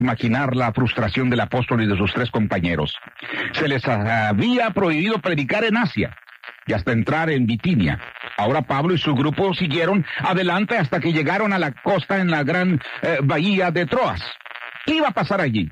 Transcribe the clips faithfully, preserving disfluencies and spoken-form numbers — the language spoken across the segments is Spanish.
imaginar la frustración del apóstol y de sus tres compañeros. Se les había prohibido predicar en Asia y hasta entrar en Bitinia. Ahora Pablo y su grupo siguieron adelante hasta que llegaron a la costa en la gran eh, bahía de Troas. ¿Qué iba a pasar allí?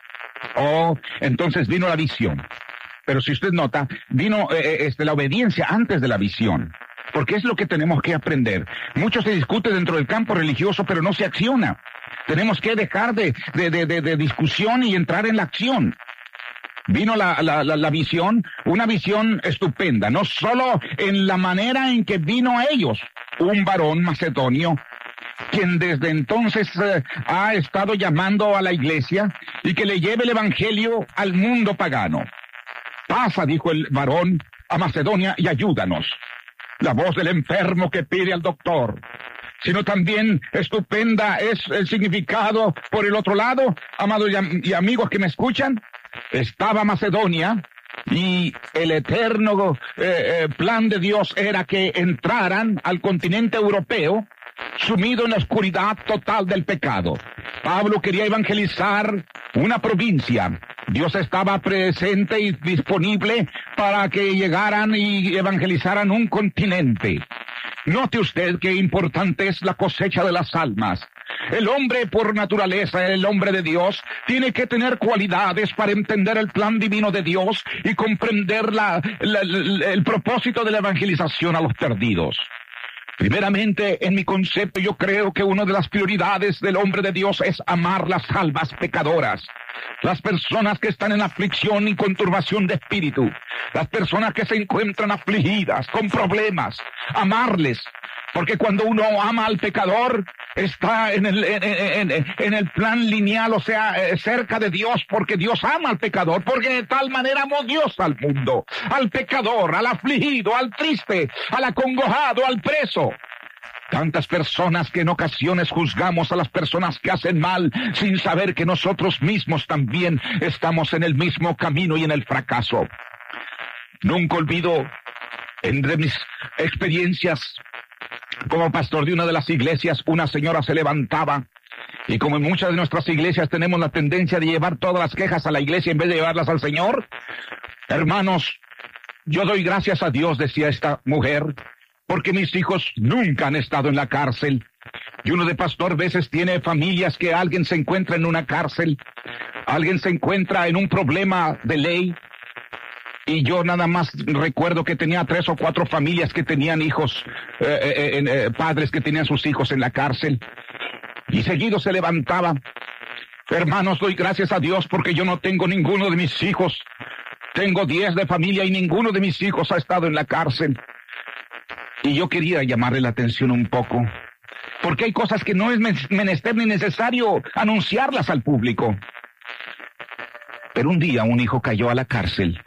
Oh, entonces vino la visión. Pero si usted nota, vino eh, este, la obediencia antes de la visión. Porque es lo que tenemos que aprender. Mucho se discute dentro del campo religioso, pero no se acciona. Tenemos que dejar de, de, de, de, de discusión y entrar en la acción. Vino la, la, la, la visión, una visión estupenda, no solo en la manera en que vino a ellos, un varón macedonio, quien desde entonces eh, ha estado llamando a la iglesia y que le lleve el evangelio al mundo pagano. Pasa, dijo el varón, a Macedonia y ayúdanos. La voz del enfermo que pide al doctor. Sino también estupenda es el significado por el otro lado, amados y, am- y amigos que me escuchan. Estaba Macedonia y el eterno eh, eh, plan de Dios era que entraran al continente europeo sumido en la oscuridad total del pecado. Pablo quería evangelizar una provincia. Dios estaba presente y disponible para que llegaran y evangelizaran un continente. Note usted qué importante es la cosecha de las almas. El hombre por naturaleza, el hombre de Dios, tiene que tener cualidades para entender el plan divino de Dios y comprender la, la, la, el propósito de la evangelización a los perdidos. Primeramente, en mi concepto, yo creo que una de las prioridades del hombre de Dios es amar las almas pecadoras. Las personas que están en aflicción y con turbación de espíritu. Las personas que se encuentran afligidas, con problemas. Amarles. Porque cuando uno ama al pecador, está en el, en, en, en el plan lineal, o sea, cerca de Dios, porque Dios ama al pecador, porque de tal manera amó Dios al mundo, al pecador, al afligido, al triste, al acongojado, al preso. Tantas personas que en ocasiones juzgamos a las personas que hacen mal sin saber que nosotros mismos también estamos en el mismo camino y en el fracaso. Nunca olvido entre mis experiencias como pastor de una de las iglesias, una señora se levantaba y como en muchas de nuestras iglesias tenemos la tendencia de llevar todas las quejas a la iglesia en vez de llevarlas al Señor. Hermanos, yo doy gracias a Dios, decía esta mujer, porque mis hijos nunca han estado en la cárcel. Y uno de pastor veces tiene familias que alguien se encuentra en una cárcel, alguien se encuentra en un problema de ley. Y yo nada más recuerdo que tenía tres o cuatro familias que tenían hijos, eh, eh, eh, padres que tenían sus hijos en la cárcel. Y seguido se levantaba. Hermanos, doy gracias a Dios porque yo no tengo ninguno de mis hijos. Tengo diez de familia y ninguno de mis hijos ha estado en la cárcel. Y yo quería llamarle la atención un poco. Porque hay cosas que no es menester ni necesario anunciarlas al público. Pero un día un hijo cayó a la cárcel.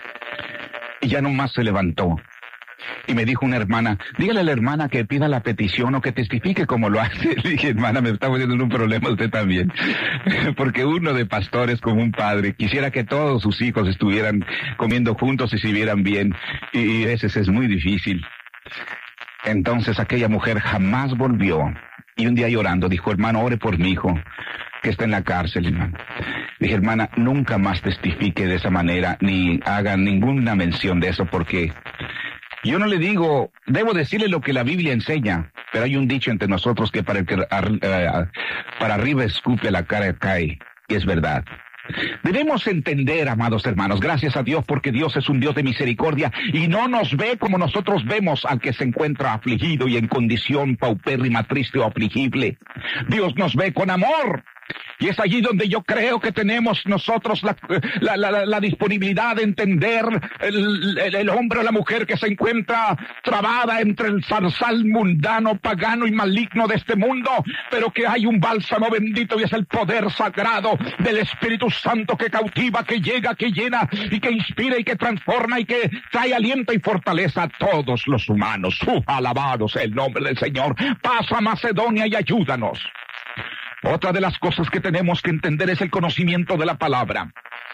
Y ya nomás se levantó. Y me dijo una hermana, dígale a la hermana que pida la petición o que testifique como lo hace. Le dije, hermana, me está poniendo en un problema usted también. Porque uno de pastores como un padre quisiera que todos sus hijos estuvieran comiendo juntos y se vieran bien. Y a veces es muy difícil. Entonces aquella mujer jamás volvió. Y un día llorando dijo, hermano, ore por mi hijo que está en la cárcel, hermano. Dije, hermana, nunca más testifique de esa manera, ni haga ninguna mención de eso, porque yo no le digo, debo decirle lo que la Biblia enseña, pero hay un dicho entre nosotros que para el que uh, para arriba escupe la cara cae, y es verdad. Debemos entender, amados hermanos, gracias a Dios, porque Dios es un Dios de misericordia y no nos ve como nosotros vemos al que se encuentra afligido y en condición paupérrima, triste o afligible. Dios nos ve con amor. Y es allí donde yo creo que tenemos nosotros la, la, la, la disponibilidad de entender el, el, el hombre o la mujer que se encuentra trabada entre el zarzal mundano, pagano y maligno de este mundo, pero que hay un bálsamo bendito y es el poder sagrado del Espíritu Santo que cautiva, que llega, que llena y que inspira y que transforma y que trae aliento y fortaleza a todos los humanos. ¡Uh, alabados el nombre del Señor! Pasa a Macedonia y ayúdanos. Otra de las cosas que tenemos que entender es el conocimiento de la palabra.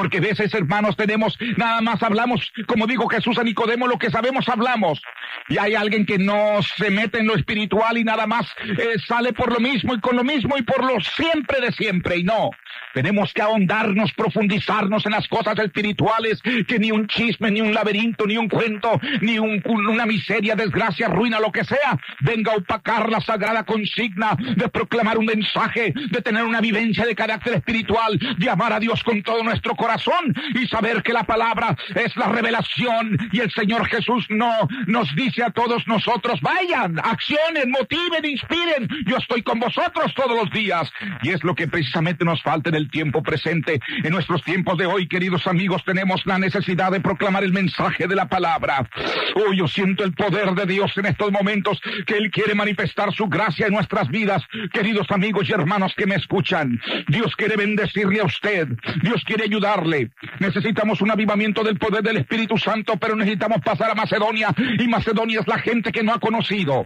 Porque a veces, hermanos, tenemos, nada más hablamos, como dijo Jesús a Nicodemo, lo que sabemos hablamos. Y hay alguien que no se mete en lo espiritual y nada más eh, sale por lo mismo y con lo mismo y por lo siempre de siempre. Y no, tenemos que ahondarnos, profundizarnos en las cosas espirituales, que ni un chisme, ni un laberinto, ni un cuento, ni un, una miseria, desgracia, ruina, lo que sea, venga a opacar la sagrada consigna de proclamar un mensaje, de tener una vivencia de carácter espiritual, de amar a Dios con todo nuestro corazón y saber que la palabra es la revelación y el Señor Jesús no nos dice a todos nosotros, vayan, accionen, motiven, inspiren, yo estoy con vosotros todos los días. Y es lo que precisamente nos falta en el tiempo presente. En nuestros tiempos de hoy, queridos amigos, tenemos la necesidad de proclamar el mensaje de la palabra. Oh, yo siento el poder de Dios en estos momentos, que Él quiere manifestar su gracia en nuestras vidas. Queridos amigos y hermanos que me escuchan, Dios quiere bendecirle a usted, Dios quiere ayudarle. Necesitamos un avivamiento del poder del Espíritu Santo, pero necesitamos pasar a Macedonia, y Macedonia es la gente que no ha conocido.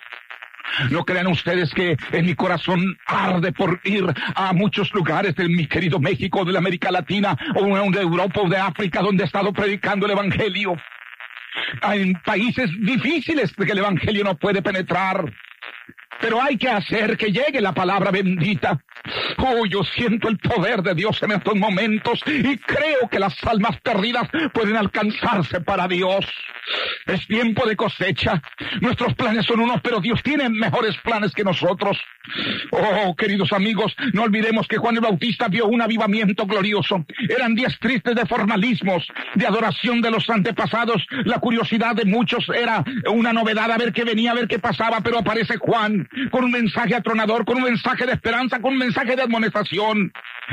No crean ustedes que en mi corazón arde por ir a muchos lugares de mi querido México, de la América Latina, o de Europa o de África, donde he estado predicando el Evangelio. Hay países difíciles que el Evangelio no puede penetrar, pero hay que hacer que llegue la palabra bendita. Oh, yo siento el poder de Dios en estos momentos y creo que las almas perdidas pueden alcanzarse para Dios. Es tiempo de cosecha. Nuestros planes son unos, pero Dios tiene mejores planes que nosotros. Oh, queridos amigos, no olvidemos que Juan el Bautista vio un avivamiento glorioso. Eran días tristes de formalismos, de adoración de los antepasados. La curiosidad de muchos era una novedad, a ver qué venía, a ver qué pasaba, pero aparece Juan con un mensaje atronador, con un mensaje de esperanza, con un mensaje de admonestación.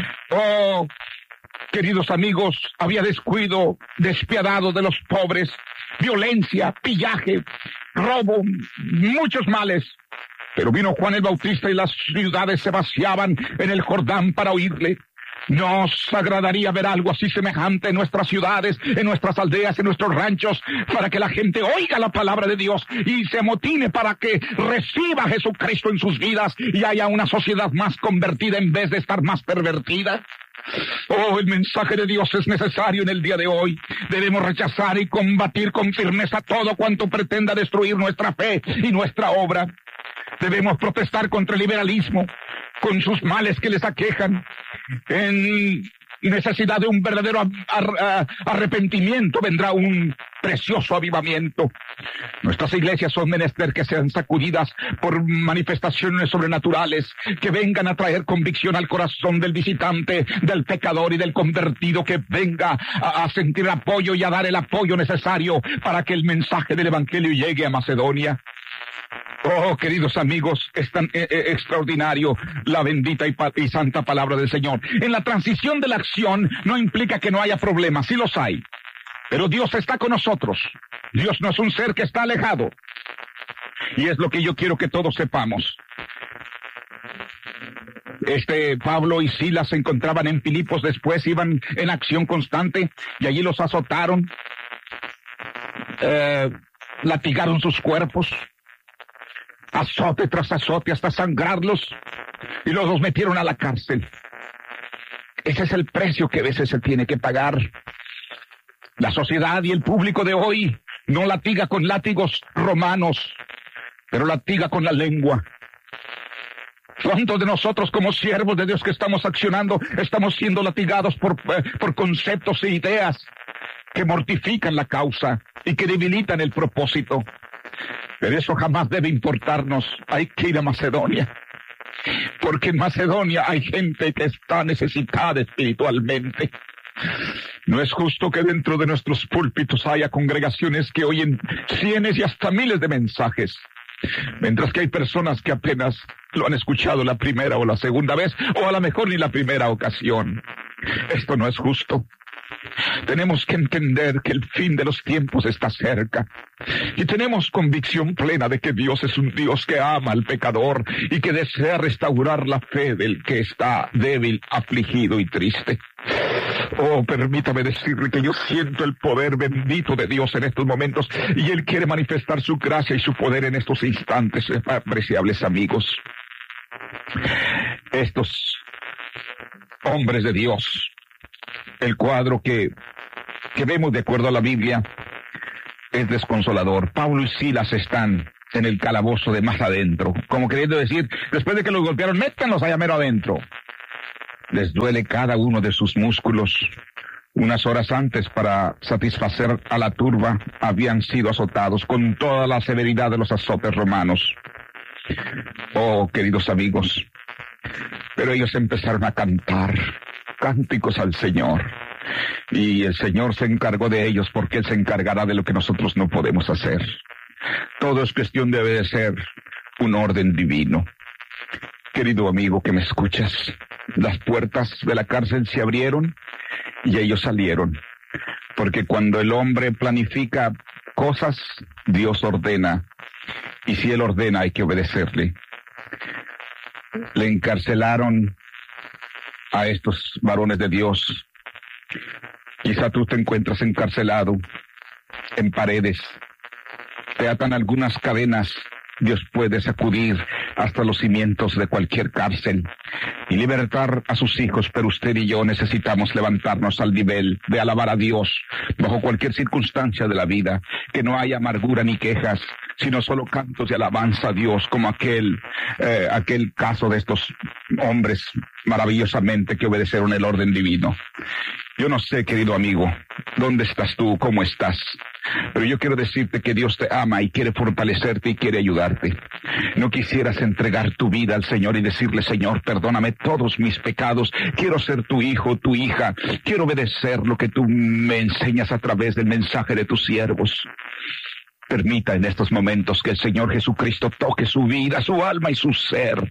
Oh, queridos amigos, había descuido despiadado de los pobres, violencia, pillaje, robo, muchos males. Pero vino Juan el Bautista y las ciudades se vaciaban en el Jordán para oírle. Nos agradaría ver algo así semejante en nuestras ciudades, en nuestras aldeas, en nuestros ranchos, para que la gente oiga la palabra de Dios y se amotine para que reciba a Jesucristo en sus vidas y haya una sociedad más convertida en vez de estar más pervertida. Oh, el mensaje de Dios es necesario en el día de hoy. Debemos rechazar y combatir con firmeza todo cuanto pretenda destruir nuestra fe y nuestra obra. Debemos protestar contra el liberalismo, con sus males que les aquejan, en necesidad de un verdadero ar- arrepentimiento vendrá un precioso avivamiento. Nuestras iglesias son menester que sean sacudidas por manifestaciones sobrenaturales, que vengan a traer convicción al corazón del visitante, del pecador y del convertido, que venga a, a sentir apoyo y a dar el apoyo necesario para que el mensaje del Evangelio llegue a Macedonia. Oh, queridos amigos, es tan eh, eh, extraordinario la bendita y, pa- y santa palabra del Señor. En la transición de la acción no implica que no haya problemas, sí los hay. Pero Dios está con nosotros. Dios no es un ser que está alejado. Y es lo que yo quiero que todos sepamos. Este Pablo y Silas se encontraban en Filipos, después iban en acción constante y allí los azotaron, eh, latigaron sus cuerpos, azote tras azote hasta sangrarlos, y luego los metieron a la cárcel. Ese es el precio que a veces se tiene que pagar. La sociedad y el público de hoy no latiga con látigos romanos, pero latiga con la lengua. ¿Cuántos de nosotros como siervos de Dios que estamos accionando estamos siendo latigados por, eh, por conceptos e ideas que mortifican la causa y que debilitan el propósito? Pero eso jamás debe importarnos. Hay que ir a Macedonia, porque en Macedonia hay gente que está necesitada espiritualmente. No es justo que dentro de nuestros púlpitos haya congregaciones que oyen cienes y hasta miles de mensajes, mientras que hay personas que apenas lo han escuchado la primera o la segunda vez, o a lo mejor ni la primera ocasión. Esto no es justo. Tenemos que entender que el fin de los tiempos está cerca, y tenemos convicción plena de que Dios es un Dios que ama al pecador y que desea restaurar la fe del que está débil, afligido y triste. Oh, permítame decirle que yo siento el poder bendito de Dios en estos momentos, y Él quiere manifestar su gracia y su poder en estos instantes, apreciables amigos. Estos hombres de Dios El cuadro que, que vemos de acuerdo a la Biblia es desconsolador. Pablo y Silas están en el calabozo de más adentro, como queriendo decir, después de que los golpearon, métanlos allá mero adentro. Les duele cada uno de sus músculos. Unas horas antes, para satisfacer a la turba, habían sido azotados con toda la severidad de los azotes romanos. Oh, queridos amigos, pero ellos empezaron a cantar cánticos al Señor, y el Señor se encargó de ellos, porque Él se encargará de lo que nosotros no podemos hacer. Todo es cuestión de obedecer un orden divino. Querido amigo que me escuchas, las puertas de la cárcel se abrieron y ellos salieron, porque cuando el hombre planifica cosas, Dios ordena, y si Él ordena hay que obedecerle. Le encarcelaron a estos varones de Dios. Quizá tú te encuentras encarcelado en paredes, te atan algunas cadenas. Dios puede sacudir hasta los cimientos de cualquier cárcel y libertar a sus hijos, pero usted y yo necesitamos levantarnos al nivel de alabar a Dios bajo cualquier circunstancia de la vida, que no haya amargura ni quejas, sino solo cantos de alabanza a Dios, como aquel, eh, aquel caso de estos hombres maravillosamente que obedecieron el orden divino. Yo no sé, querido amigo, dónde estás tú, cómo estás, pero yo quiero decirte que Dios te ama y quiere fortalecerte y quiere ayudarte. ¿No quisieras entregar tu vida al Señor y decirle: Señor, perdóname todos mis pecados, quiero ser tu hijo, tu hija, quiero obedecer lo que tú me enseñas a través del mensaje de tus siervos? Permita en estos momentos que el Señor Jesucristo toque su vida, su alma y su ser,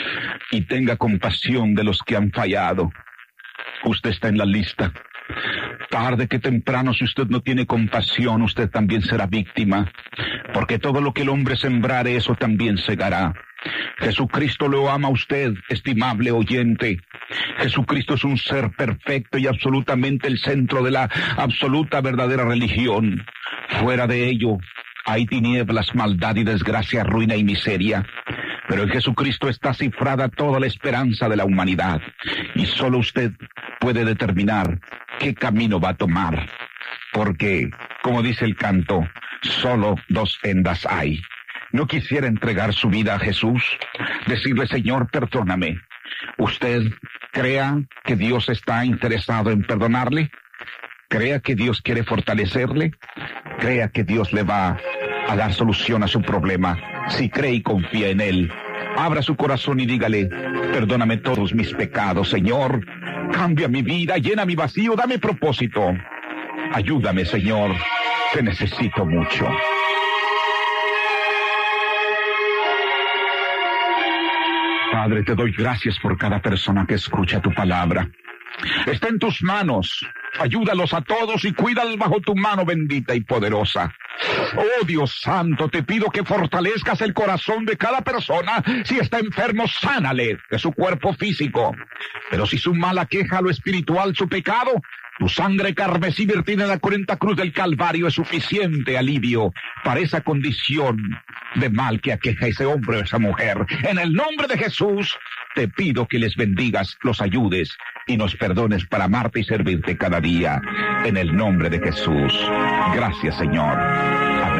y tenga compasión de los que han fallado. Usted está en la lista. Tarde que temprano, si usted no tiene compasión, usted también será víctima, porque todo lo que el hombre sembrare, eso también segará. Jesucristo lo ama a usted, estimable oyente. Jesucristo es un ser perfecto y absolutamente el centro de la absoluta verdadera religión. Fuera de ello hay tinieblas, maldad y desgracia, ruina y miseria. Pero en Jesucristo está cifrada toda la esperanza de la humanidad, y solo usted puede determinar qué camino va a tomar, porque, como dice el canto, solo dos sendas hay. ¿No quisiera entregar su vida a Jesús? Decirle: Señor, perdóname. ¿Usted crea que Dios está interesado en perdonarle? ¿Crea que Dios quiere fortalecerle? ¿Crea que Dios le va a dar solución a su problema? Si cree y confía en Él, abra su corazón y dígale: perdóname todos mis pecados, Señor. Cambia mi vida, llena mi vacío, dame propósito. Ayúdame, Señor, te necesito mucho. Padre, te doy gracias por cada persona que escucha tu palabra. Está en tus manos. Ayúdalos a todos y cuídalos bajo tu mano bendita y poderosa. Oh Dios santo, te pido que fortalezcas el corazón de cada persona. Si está enfermo, sánale de su cuerpo físico. Pero si su mala queja lo espiritual, su pecado, tu sangre carmesí vertida en la cruenta cruz del Calvario es suficiente alivio para esa condición de mal que aqueja a ese hombre o esa mujer. En el nombre de Jesús, te pido que les bendigas, los ayudes y nos perdones para amarte y servirte cada día. En el nombre de Jesús. Gracias, Señor.